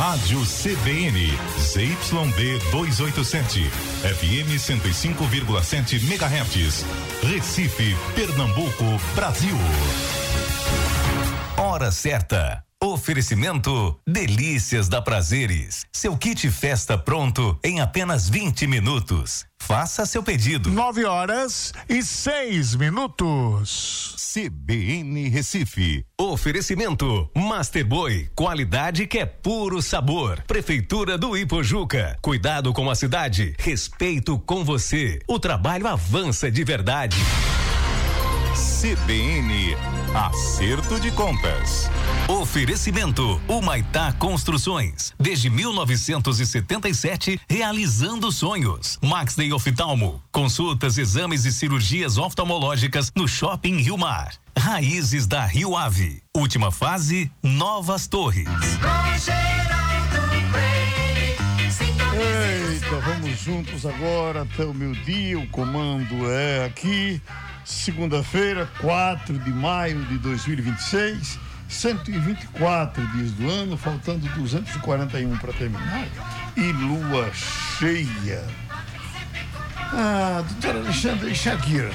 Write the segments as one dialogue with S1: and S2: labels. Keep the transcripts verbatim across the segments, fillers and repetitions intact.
S1: Rádio C B N, Z Y D duzentos e oitenta e sete, F M cento e cinco vírgula sete megahertz, Recife, Pernambuco, Brasil. Hora certa. Oferecimento Delícias da Prazeres. Seu kit festa pronto em apenas vinte minutos. Faça seu pedido.
S2: Nove horas e seis minutos.
S1: C B N Recife.
S3: Oferecimento Masterboy, qualidade que é puro sabor. Prefeitura do Ipojuca. Cuidado com a cidade, respeito com você. O trabalho avança de verdade.
S1: C B N, acerto de contas.
S3: Oferecimento Humaitá Construções, desde mil novecentos e setenta e sete, realizando sonhos. Maxday Oftalmo, consultas, exames e cirurgias oftalmológicas no Shopping Rio Mar. Raízes da Rio Ave, última fase, Novas Torres.
S2: Eita, vamos juntos agora até o meio-dia. O comando é aqui. Segunda-feira, quatro de maio de dois mil e vinte e seis, cento e vinte e quatro dias do ano, faltando duzentos e quarenta e um para terminar, e lua cheia. Ah, doutora Alexandra e Shakira.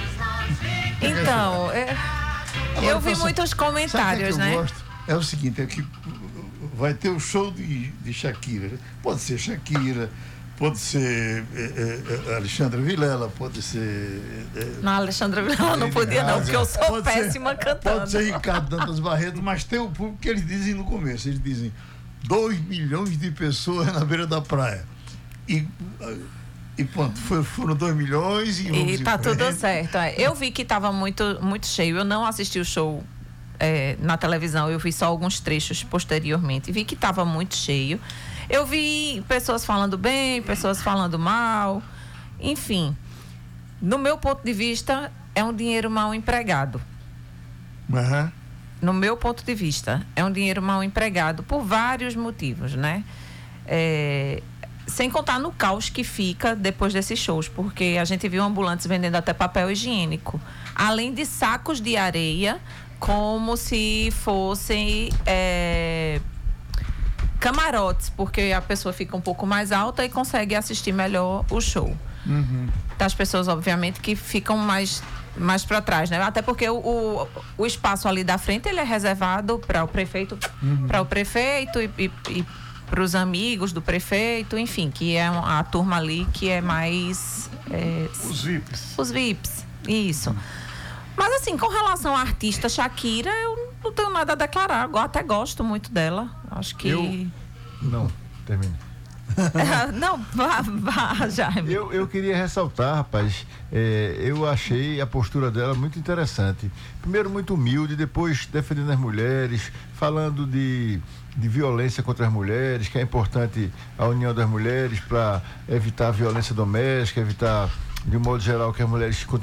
S4: Então, é,
S2: Agora,
S4: eu vi
S2: passa,
S4: muitos comentários,
S2: sabe o que eu
S4: né?
S2: gosto? É o seguinte, é que vai ter o show de, de Shakira. Pode ser Shakira, pode ser é, é, Alexandra Vilela, pode ser... É,
S4: não, Alexandra Vilela não podia não, porque eu sou
S2: pode
S4: péssima
S2: ser,
S4: cantando.
S2: Pode ser Ricardo Dantas Barreto, mas tem o público que eles dizem no começo, eles dizem dois milhões de pessoas na beira da praia. E, e pronto, foi, foram dois milhões e...
S4: E tá tudo certo. É. Eu vi que estava muito, muito cheio, eu não assisti o show é, na televisão, eu vi só alguns trechos posteriormente, vi que estava muito cheio. Eu vi pessoas falando bem, pessoas falando mal, enfim. No meu ponto de vista, é um dinheiro mal empregado.
S2: Uhum.
S4: No meu ponto de vista, é um dinheiro mal empregado por vários motivos, né? É, sem contar no caos que fica depois desses shows, porque a gente viu ambulantes vendendo até papel higiênico, além de sacos de areia, como se fossem... É, camarotes, porque a pessoa fica um pouco mais alta e consegue assistir melhor o show.
S2: Uhum.
S4: Das pessoas, obviamente, que ficam mais, mais para trás, né? Até porque o, o, o espaço ali da frente, ele é reservado para o prefeito, uhum. para o prefeito e, e, e para os amigos do prefeito, enfim, que é a turma ali que é mais... É,
S2: os V I Ps.
S4: Os V I Ps, isso. Uhum. Mas assim, com relação à artista Shakira, eu não tenho nada a declarar. Eu até gosto muito dela. Acho que...
S5: Eu... Não, termine.
S4: Não, vá, vá, Jaime.
S5: Eu, eu queria ressaltar, rapaz, é, eu achei a postura dela muito interessante. Primeiro, muito humilde, depois defendendo as mulheres, falando de, de violência contra as mulheres, que é importante a união das mulheres para evitar a violência doméstica, evitar, de um modo geral, que as mulheres